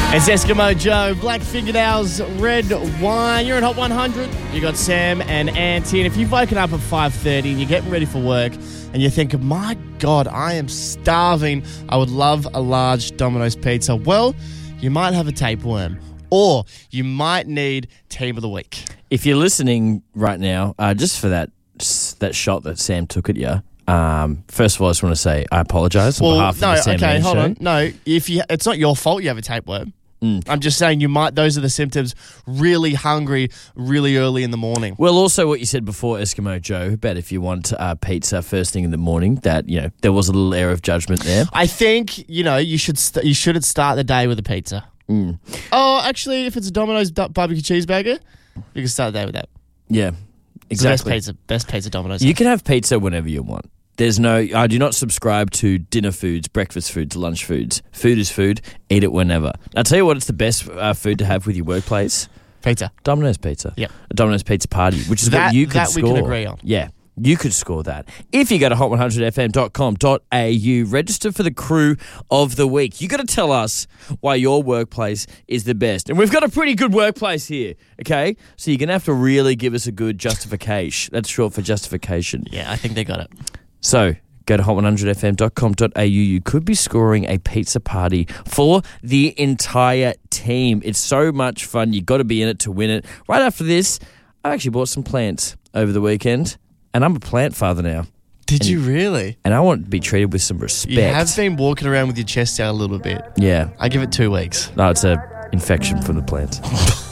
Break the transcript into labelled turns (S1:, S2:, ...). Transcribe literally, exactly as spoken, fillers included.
S1: It's Eskimo Joe, Black Fingernails, Red Wine. You're at Hot one hundred. You got Sam and Auntie. And if you've woken up at five thirty and you're getting ready for work and you're thinking, my God, I am starving. I would love a large Domino's pizza. Well, you might have a tapeworm or you might need Team of the Week.
S2: If you're listening right now, uh, just for that that shot that Sam took at you, um, first of all, I just want to say I apologise on
S1: well,
S2: behalf
S1: no,
S2: of the Sam
S1: okay,
S2: and
S1: hold
S2: show.
S1: on. No, if you, it's not your fault you have a tapeworm. Mm. I'm just saying you might. Those are the symptoms. Really hungry, really early in the morning.
S2: Well, also what you said before, Eskimo Joe, about if you want uh, pizza first thing in the morning, that you know there was a little air of judgment there.
S1: I think you know you should st- you shouldn't start the day with a pizza.
S2: Mm.
S1: Oh, actually, if it's a Domino's du- barbecue cheeseburger, you can start the day with that.
S2: Yeah,
S1: It's the best
S2: exactly.
S1: pizza, best pizza Domino's.
S2: You can have pizza whenever you want. There's no, I do not subscribe to dinner foods, breakfast foods, lunch foods. Food is food. Eat it whenever. I'll tell you what, it's the best uh, food to have with your workplace.
S1: Pizza.
S2: Domino's pizza.
S1: Yep.
S2: A Domino's pizza party, which is
S1: That-
S2: what you could
S1: that
S2: score.
S1: we can agree on.
S2: Yeah. You could score that. If you go to hot one hundred f m dot com dot a u, register for the crew of the week. You got to tell us why your workplace is the best. And we've got a pretty good workplace here, okay? So you're going to have to really give us a good justification. That's short for justification.
S1: Yeah, I think they got it.
S2: So go to hot one hundred f m dot com dot a u. You could be scoring a pizza party for the entire team. It's so much fun. You got to be in it to win it. Right after this, I actually bought some plants over the weekend, and I'm a plant father now.
S1: Did
S2: And-
S1: you really?
S2: And I want to be treated with some respect.
S1: You have been walking around with your chest out a little bit.
S2: Yeah.
S1: I give it two weeks.
S2: No, it's a infection from the plants.